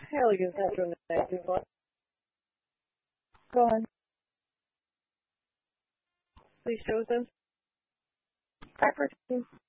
Hell, you have to negative one. Go on. Please show them. Backwards.